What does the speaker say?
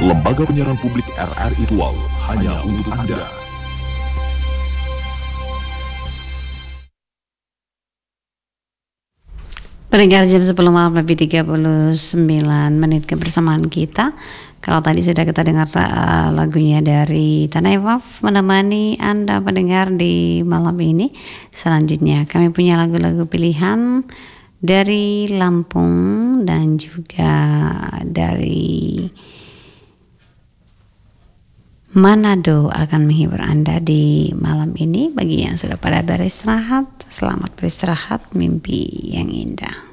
Lembaga Penyiaran Publik RRI Tual, hanya untuk Anda. Pendengar, jam 10 malam lebih 39 menit kebersamaan kita. Kalau tadi sudah kita dengar lagunya dari Tanah Waf menemani Anda pendengar di malam ini. Selanjutnya kami punya lagu-lagu pilihan dari Lampung dan juga dari Manado akan menghibur Anda di malam ini. Bagi yang sudah pada beristirahat, selamat beristirahat, mimpi yang indah.